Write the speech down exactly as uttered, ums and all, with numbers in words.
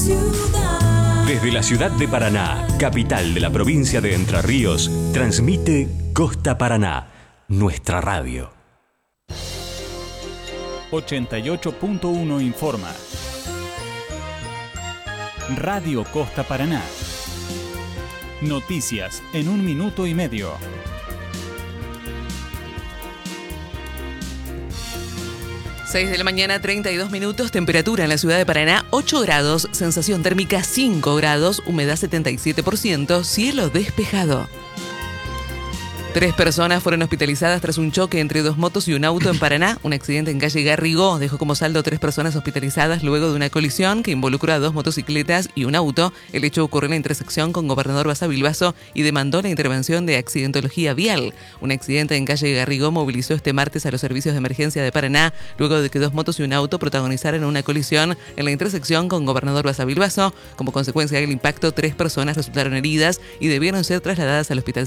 ciudad. Desde la ciudad de Paraná, capital de la provincia de Entre Ríos, transmite Costa Paraná, nuestra radio. ochenta y ocho punto uno informa. Radio Costa Paraná. Noticias en un minuto y medio. seis de la mañana, treinta y dos minutos, temperatura en la ciudad de Paraná, ocho grados, sensación térmica cinco grados, humedad setenta y siete por ciento, cielo despejado. Tres personas fueron hospitalizadas tras un choque entre dos motos y un auto en Paraná. Un accidente en calle Garrigó dejó como saldo tres personas hospitalizadas luego de una colisión que involucró a dos motocicletas y un auto. El hecho ocurrió en la intersección con Gobernador Basavilbaso y demandó la intervención de accidentología vial. Un accidente en calle Garrigó movilizó este martes a los servicios de emergencia de Paraná luego de que dos motos y un auto protagonizaran una colisión en la intersección con Gobernador Basavilbaso. Como consecuencia del impacto, tres personas resultaron heridas y debieron ser trasladadas al hospital